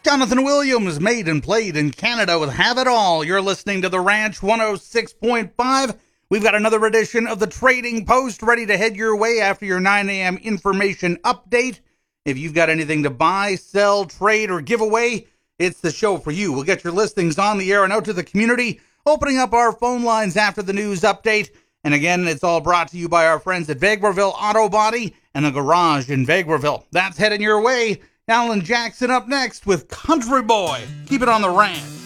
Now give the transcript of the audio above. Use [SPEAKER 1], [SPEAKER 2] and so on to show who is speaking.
[SPEAKER 1] Jonathan Williams, made and played in Canada with Have It All. You're listening to The Ranch 106.5. We've got another edition of the Trading Post ready to head your way after your 9 a.m. information update. If you've got anything to buy, sell, trade, or give away, it's the show for you. We'll get your listings on the air and out to the community, opening up our phone lines after the news update. And again, it's all brought to you by our friends at Vegreville Auto Body and a garage in Vegreville. That's heading your way. Alan Jackson up next with Country Boy. Keep it on the ranch.